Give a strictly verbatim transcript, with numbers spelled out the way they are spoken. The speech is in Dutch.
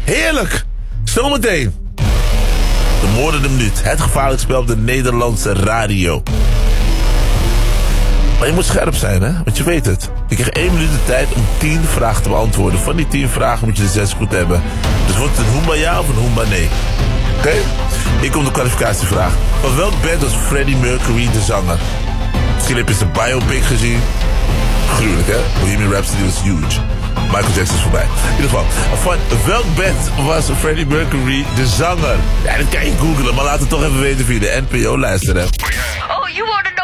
Heerlijk! Zometeen. De moordende minuut. Het gevaarlijk spel op de Nederlandse radio. Maar je moet scherp zijn, hè? Want je weet het. Je krijgt één minuut de tijd om tien vragen te beantwoorden. Van die tien vragen moet je er zes goed hebben. Dus wordt het een hoemba ja of een hoemba nee? Oké? Okay? Hier komt de kwalificatievraag. Van welk band was Freddie Mercury de zanger? Misschien heb je zijn biopic gezien. Gruwelijk, hè? Bohemian Rhapsody was huge. Michael Jackson is voorbij. In ieder geval, van welk band was Freddie Mercury de zanger? Ja, dat kan je googlen, maar laat het toch even weten via de N P O-lijst. Oh, you want to